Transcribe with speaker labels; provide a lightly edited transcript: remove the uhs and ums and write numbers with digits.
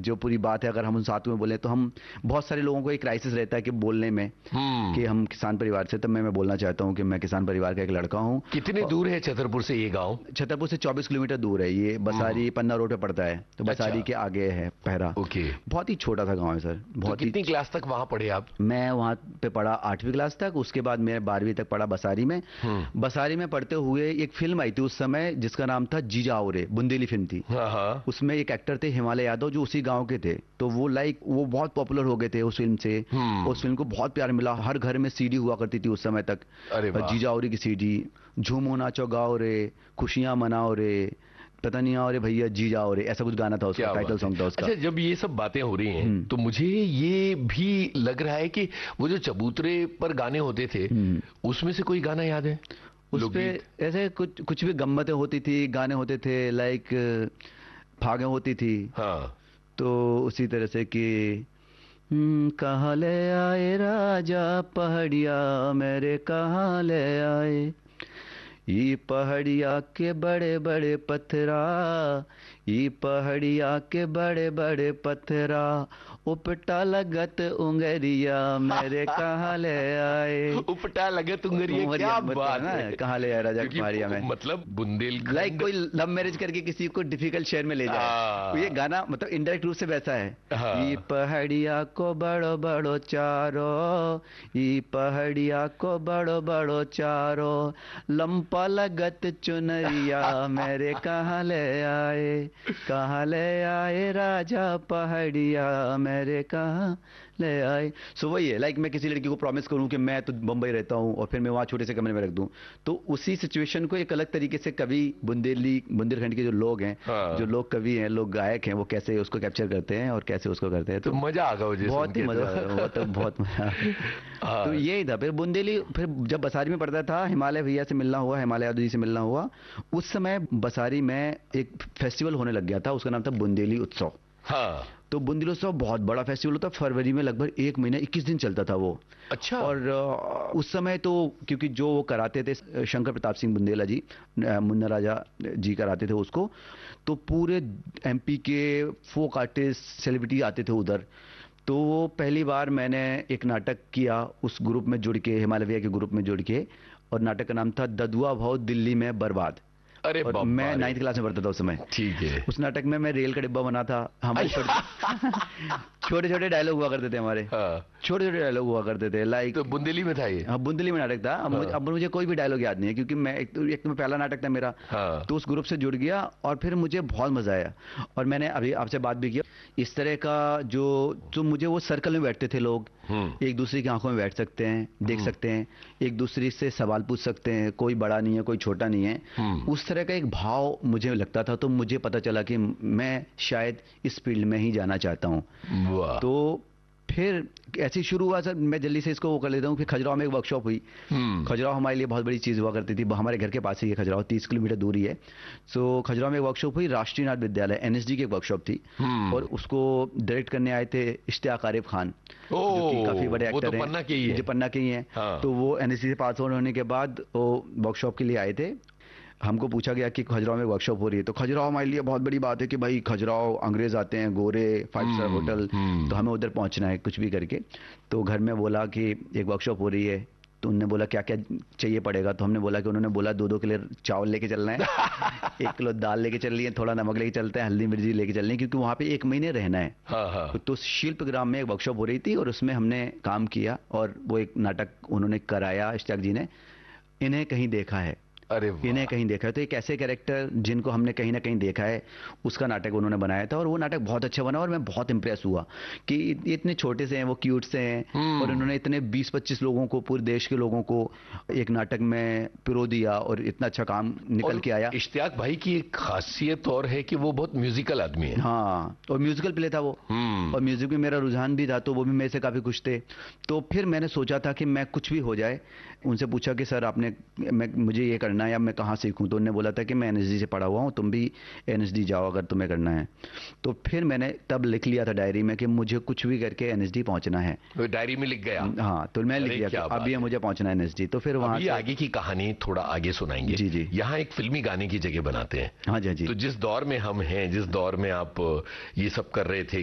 Speaker 1: जो पूरी बात है अगर हम उन साथ में बोले तो हम बहुत सारे लोगों को एक क्राइसिस रहता है कि बोलने में कि हम किसान परिवार से, तब मैं बोलना चाहता हूँ कि मैं किसान परिवार का एक लड़का हूँ।
Speaker 2: कितने दूर है छतरपुर से ये गांव?
Speaker 1: छतरपुर से 24 किलोमीटर दूर है ये, बसारी पन्ना रोड पे पड़ता है, तो बसारी
Speaker 2: अच्छा।
Speaker 1: के आगे है पहरा।
Speaker 2: ओके।
Speaker 1: बहुत ही छोटा सा गांव है सर,
Speaker 2: तो
Speaker 1: बहुत
Speaker 2: कितनी क्लास तक वहां पढ़े आप?
Speaker 1: मैं वहां पे पढ़ा 8वीं क्लास तक, उसके बाद मैं 12वीं तक पढ़ा बसारी में। बसारी में पढ़ते हुए एक फिल्म आई थी उस समय जिसका नाम था जीजा औरे, बुंदेली फिल्म थी।
Speaker 2: हाँ।
Speaker 1: उसमें एक एक्टर थे हिमालय यादव जो उसी गांव के थे, तो वो बहुत पॉपुलर हो गए थे उस फिल्म से। उस फिल्म को बहुत प्यार मिला, हर घर में सीडी हुआ करती थी उस समय तक।
Speaker 2: अरे वाह।
Speaker 1: जीजा औरे की सीडी, झूमो नाचो गाओ रे, खुशियां मनाओ रे, पता नहीं आओ रे भैया जी जाओ रे, ऐसा कुछ गाना था उसका, टाइटल सॉन्ग था उसका।
Speaker 2: अच्छा, जब ये सब बातें हो रही हैं तो मुझे ये भी लग रहा है कि वो जो चबूतरे पर गाने होते थे उसमें से कोई गाना याद है?
Speaker 1: उसपे ऐसे कुछ भी गम्मतें होती थी, गाने होते थे, लाइक फागे होती थी।
Speaker 2: हाँ।
Speaker 1: तो उसी तरह से कि कहाँ ले आए राजा पहाड़िया मेरे, कहाँ ले आए, ये पहाड़िया के बड़े बड़े पत्थरा, ये पहाड़िया के बड़े बड़े पत्थरा, उपटा लगत उंगरिया मेरे, कहाँ ले आए।
Speaker 2: उपटा लगत उंगरिया, क्या बात है।
Speaker 1: कहाँ ले आए राजा पहाड़िया में,
Speaker 2: मतलब बुंदेलखंड,
Speaker 1: लाइक कोई लव मैरिज करके किसी को डिफिकल्ट शहर में ले जाए, तो ये गाना मतलब इनडायरेक्ट रूप से वैसा है। ये पहाड़िया को बड़ो बड़ो चारो, ये पहाड़िया को बड़ो बड़ो चारो, लंपा लगत चुनरिया मेरे, कहाँ ले आए, कहाँ ले आए राजा पहाड़िया मेरे, कहाँ ले आए। सो वही है, लाइक मैं किसी लड़की को प्रॉमिस करूं कि मैं तो बंबई रहता हूं और फिर मैं वहां छोटे से कमरे में रख दूं, तो उसी सिचुएशन को एक अलग तरीके से कवि बुंदेलखंड के जो लोग हैं, जो लोग कवि हैं, लोग गायक हैं, वो कैसे उसको कैप्चर करते हैं और कैसे उसको करते हैं। तो
Speaker 2: मजा आ गया,
Speaker 1: बहुत ही मजा आया, तो बहुत मजा। तो यही था। फिर बुंदेली, फिर जब बसारी में पढ़ता था, हिमालय भैया से मिलना हुआ, हिमालय यादव जी से मिलना हुआ। उस समय बसारी में एक फेस्टिवल होने लग गया था, उसका नाम था बुंदेली उत्सव।
Speaker 2: हाँ।
Speaker 1: तो बुंदेली उत्सव बहुत बड़ा फेस्टिवल होता, फरवरी में लगभग 1 महीना 21 दिन चलता था वो।
Speaker 2: अच्छा।
Speaker 1: और उस समय तो क्योंकि जो वो कराते थे शंकर प्रताप सिंह बुंदेला जी, मुन्ना राजा जी कराते थे उसको, तो पूरे एमपी के फोक आर्टिस्ट सेलिब्रिटी आते थे उधर। तो वो पहली बार मैंने एक नाटक किया उस ग्रुप में जुड़ के, हिमालय भैया के ग्रुप में जुड़ के, और नाटक का नाम था ददुआ भाव दिल्ली में बर्बाद।
Speaker 2: अरे
Speaker 1: और मैं 9th क्लास में पढ़ता था उस समय।
Speaker 2: ठीक है।
Speaker 1: उस नाटक में मैं रेल का डिब्बा बना था। हमारे छोटे छोटे डायलॉग हुआ करते थे हमारे, छोटे छोटे डायलॉग हुआ करते थे, लाइक।
Speaker 2: तो बुंदेली में था ये?
Speaker 1: हाँ, बुंदेली में नाटक था। अब मुझे कोई भी डायलॉग याद नहीं है क्योंकि मैं एक तो मैं पहला नाटक था मेरा। तो उस ग्रुप से जुड़ गया और फिर मुझे बहुत मजा आया। और मैंने अभी आपसे बात भी किया, इस तरह का जो मुझे वो सर्कल में बैठते थे लोग, एक दूसरे की आंखों में बैठ सकते हैं, देख सकते हैं, एक दूसरे से सवाल पूछ सकते हैं, कोई बड़ा नहीं है कोई छोटा नहीं है, उस तरह का एक भाव मुझे लगता था। तो मुझे पता चला कि मैं शायद इस फील्ड में ही जाना चाहता हूँ। तो फिर ऐसे ही शुरू हुआ सर। मैं जल्दी से इसको वो कर लेता हूँ। फिर खजुराहो में एक वर्कशॉप हुई। खजुराहो हमारे लिए बहुत बड़ी चीज़ हुआ करती थी, हमारे घर के पास ही है खजुराहो, 30 किलोमीटर दूरी है। सो खजुराहो में एक वर्कशॉप हुई, राष्ट्रीय नाट्य विद्यालय एनएसडी की एक वर्कशॉप थी। और उसको डायरेक्ट करने आए थे इश्तियाक आरिफ खान, जो कि काफी बड़े एक्टर हैं, जो पन्ना के ही हैं। तो वो एनएसडी से पास आउट होने के बाद वो वर्कशॉप के लिए आए थे। हमको पूछा गया कि खजुराहो में वर्कशॉप हो रही है। तो खजुराहो हमारे लिए बहुत बड़ी बात है कि भाई खजुराहो अंग्रेज आते हैं, गोरे, 5 स्टार होटल, तो हमें उधर पहुंचना है कुछ भी करके। तो घर में बोला कि एक वर्कशॉप हो रही है। तो उन्होंने बोला क्या क्या चाहिए पड़ेगा। तो हमने बोला कि उन्होंने बोला 2-2 किलो चावल लेके चलना है, 1 किलो दाल लेके चल रही है, थोड़ा नमक लेके चलते हैं, हल्दी मिर्ची लेके चलनी है, क्योंकि वहाँ पे 1 महीने रहना है। तो शिल्प ग्राम में एक वर्कशॉप हो रही थी और उसमें हमने काम किया और वो एक नाटक उन्होंने कराया इश्तियाक जी ने, इन्हें कहीं देखा है। इन्हें कहीं देखा है। तो एक ऐसे कैरेक्टर जिनको हमने कहीं ना कहीं देखा है, उसका नाटक उन्होंने बनाया था और वो नाटक बहुत अच्छा बना और मैं बहुत इंप्रेस हुआ कि इतने छोटे से हैं, वो क्यूट से हैं और उन्होंने इतने 20-25 लोगों को, पूरे देश के लोगों को एक नाटक में पिरो दिया और इतना अच्छा काम निकल के आया।
Speaker 2: इश्तियाक भाई की एक खासियत और है कि वो बहुत म्यूजिकल आदमी है।
Speaker 1: हाँ, और म्यूजिकल प्ले था वो, और म्यूजिक में मेरा रुझान भी था, तो वो भी मेरे से काफी खुश थे। तो फिर मैंने सोचा था कि मैं कुछ भी हो जाए। उनसे पूछा कि सर मुझे ये करना है या मैं कहाँ सीखूं। तो उन्होंने बोला था कि मैं एनएसडी से पढ़ा हुआ हूँ, तुम भी एनएसडी जाओ अगर तुम्हें करना है। तो फिर मैंने तब लिख लिया था डायरी में कि मुझे कुछ भी करके एनएसडी पहुंचना है।
Speaker 2: तो डायरी में लिख गया?
Speaker 1: हाँ, तो मैं लिख गया अभी मुझे पहुंचना है एनएसडी। तो फिर वहां
Speaker 2: आगे की कहानी थोड़ा आगे सुनाएंगे।
Speaker 1: जी जी।
Speaker 2: यहाँ एक फिल्मी गाने की जगह बनाते हैं।
Speaker 1: हाँ जी जी।
Speaker 2: तो जिस दौर में हम हैं, जिस दौर में आप ये सब कर रहे थे,